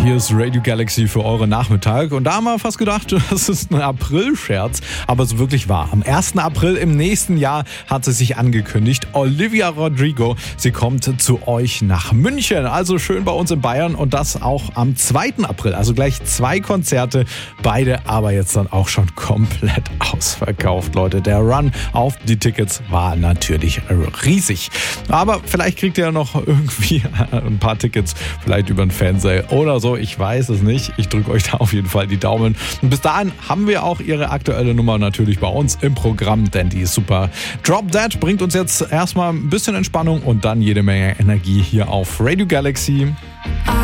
Hier ist Radio Galaxy für euren Nachmittag. Und da haben wir fast gedacht, das ist ein April-Scherz. Aber es ist wirklich wahr. Am 1. April im nächsten Jahr hat sie sich angekündigt. Olivia Rodrigo, sie kommt zu euch nach München. Also schön bei uns in Bayern. Und das auch am 2. April. Also gleich 2 Konzerte. Beide aber jetzt dann auch schon komplett ausverkauft, Leute. Der Run auf die Tickets war natürlich riesig. Aber vielleicht kriegt ihr ja noch irgendwie ein paar Tickets. Vielleicht über den Fernseher oder so. Ich weiß es nicht. Ich drücke euch da auf jeden Fall die Daumen. Und bis dahin haben wir auch ihre aktuelle Nummer natürlich bei uns im Programm, denn die ist super. Drop Dead bringt uns jetzt erstmal ein bisschen Entspannung und dann jede Menge Energie hier auf Radio Galaxy.